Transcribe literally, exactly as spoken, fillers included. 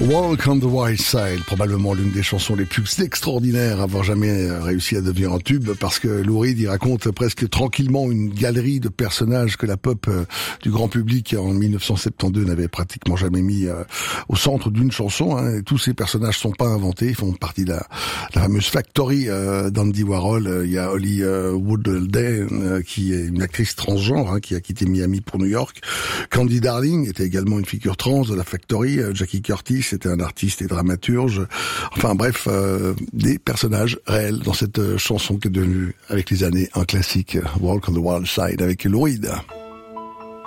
Walk on the Wild Side, probablement l'une des chansons les plus extraordinaires à avoir jamais réussi à devenir un tube, parce que Lou Reed y raconte presque tranquillement une galerie de personnages que la pop euh, du grand public en mille neuf cent soixante-douze n'avait pratiquement jamais mis euh, au centre d'une chanson. Hein. Et tous ces personnages sont pas inventés, ils font partie de la, la fameuse factory euh, d'Andy Warhol. Il y a Holly euh, Woodley, euh, qui est une actrice transgenre, hein, qui a quitté Miami pour New York. Candy Darling était également une figure trans de la factory. Euh, Jackie Curtis était un artiste et dramaturge. Enfin bref, euh, des personnages réels dans cette euh, chanson qui est devenue, avec les années, un classique, Walk on the Wild Side, avec Lou Reed.